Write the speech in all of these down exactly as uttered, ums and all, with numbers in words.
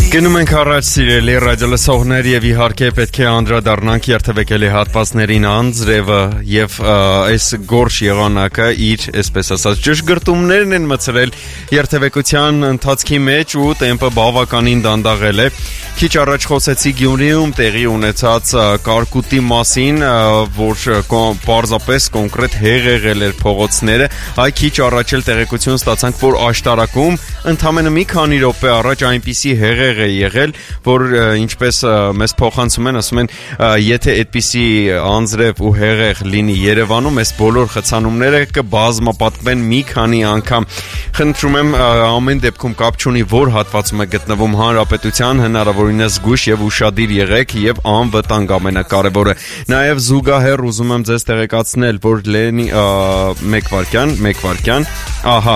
Գնում ենք առաջ սիրելի ռադիոլսողներ եւ իհարկե պետք է անդրադառնանք երթևեկելի հատվածներին անձրևը եւ այս գորշ եղանակը իր, այսպես ասած, ճշգրտումներն են մցրել երթևեկության ընթացքի մեջ ու տեմպը բավականին դանդաղել է։ Քիչ առաջ խոսեցի Գյումրիում տեղի ունեցած կարկուտի մասին, որ պարզապես կոնկրետ հեղեղել էր փողոցները։ Այ քիչ առաջ էլ տեղեկություն ստացանք, որ Աշտարակում ընդամենը մի քանի րոպե առաջ այնպիսի հեղեղ է եղել, որ ինչպես մեզ փոխանցում են, ասում են, եթե այդպիսի անձրև ու հեղեղ լինի Երևանում, այս բոլոր խցանումները կբազմապատկվեն մի քանի անգամ։ Խնդրում եմ, ամեն դեպքում կապ չունի, որ հատվածում է գտնվում հանրապետության, հնարավորինս զգույշ եւ ուշադիր եղեք եւ անվտանգ ամենակարևորը։ Նաեւ զուգահեռ ուզում եմ ձեզ տեղեկացնել, որ Լենի մեկ վայրկյան, մեկ վայրկյան, ահա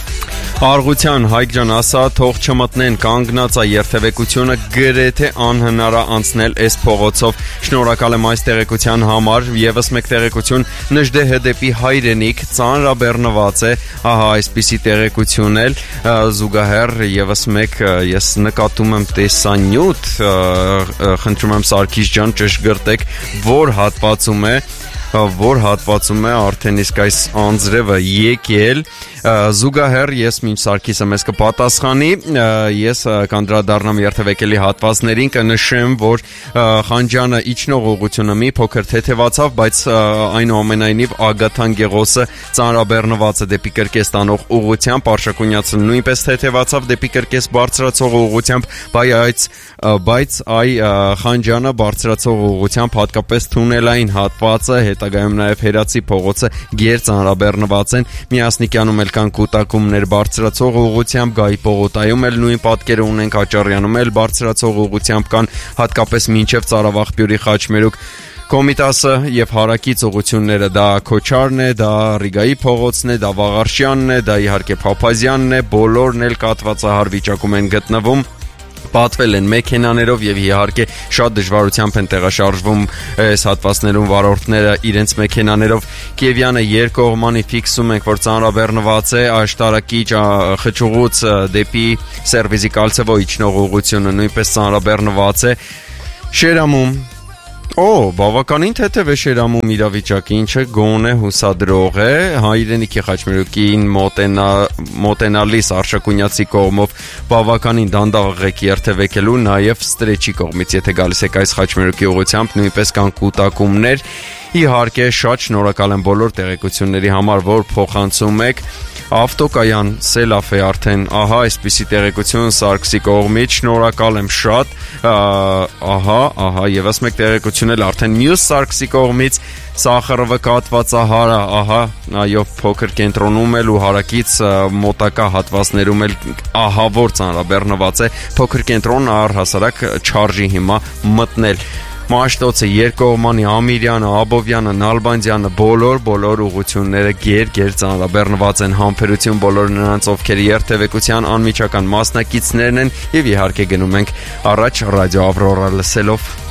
Արգության Հայկ ջան ասա, թող չմտնեն, կանգնած է երթևեկությունը, գրեթե անհնար է անցնել այս փողոցով։ Շնորհակալ եմ այս տեղեկության համար։ Եվս մեկ տեղեկություն, Նժդեհը դեպի Հայրենիք ծանրաբեռնված է, ահա այսպիսի տեղեկություն էլ զուգահեռ եւս մեկ ես նկատում եմ տեսանյութ, խնդրում եմ Սարգիս ջան ճշգրտեք, որ հատվածում է որ հատվածում է արդեն իսկ այս անձրևը եկել, զուգահեռ ես մինչ Սարգիսը մեզ կպատասխանի, ես կանդրադառնամ երթևեկելի հատվածներին, կնշեմ, որ Խանջյանը իջնող ուղղությունը մի փոքր թեթևացավ, բայց այնուամենայնիվ Ագաթան Գեղոսը ծանրաբեռնված է դեպի Կրկես տանող ուղղությամբ, Արշակունյացը նույնպես թեթևացավ դեպի Կրկես բարձրացող ուղղությամբ, բայց բայց այ Խանջյանը բարձրացող ուղղությամբ հատկապես թունելային հատվածը, հետագայում նաև Հերացի փողոցը գեր ծանրաբեռնված են, Միասնիկյանում էլ կան կուտակումներ բարձրացող ուղղությամբ, Գայի պողոտայում էլ նույն պատկերը ունենք, Աճարյանում էլ բարձրացող ուղղությամբ կան, հատկապես մինչև Ծարավաղբյուրի Խաչմերուկ Կոմիտասը եւ հարակից ուղղությունները, դա Քոչարն է, դա Ռիգայի փողոցն է, դա Վաղարշյանն է, դա իհարկե Փափազյանն է, բոլորն էլ կաթվածահար վիճակում են գտնվում, պատվել են մեքենաներով եւ իհարկե շատ դժվարությամբ են տեղաշարժվում այս հատվածներում վարորդները իրենց մեքենաներով։ Կիևյանը երկկողմանի ֆիքսում ենք, որ ծանրաբեռնված է Աշտարակի խճուղուց դեպի Սերվիզի Կալցեվո իջնող ուղղությունը նույնպես ծանրաբեռնված է։ Շերամում Օ, բավականին թեթև է Շերամում իրավիճակը, ինչը գոնե հուսադրող է, Հայրենիքի Խաչմերուկին մոտենա, մոտենալիս Արշակունյացի կողմով բավականին դանդաղ եք երթևեկելու, նաև Ստրեչի կողմից, եթե գալիս եք այս Խաչմերուկի ուղղությամբ, նույնպես կան կուտակումներ, իհարկե շատ շնորհակալ եմ բոլոր տեղեկությունների համար, որ փոխանցում եք։ Ավտոկայան Սելաֆ է արդեն, ահա այսպիսի տեղեկություն Սարգսի կողմից, շնորհակալ եմ շատ, ահա, ահա, եւս մեկ տեղեկություն էլ արդեն մյուս Սարգսի կողմից, Սախարովը կաթվածահարը, ահա, այո, փոքր կենտրոնում էլ ու հարակից մոտակա հատվածներում էլ ահա որ ծանրաբեռնված է, փոքր կենտրոնը առհասարակ չարժի հիմա մտնել։ Մաշտոցը, Երկկողմանի, Ամիրյանը, Աբովյանը, Նալբանդյանը, բոլոր բոլոր ուղղությունները գեր-գեր ծանրաբեռնված են, համբերություն բոլոր նրանց, ովքեր երթևեկության անմիջական մասնակիցներն են եւ իհարկե գնում ենք առաջ ռադիո Ավրորա լսելով։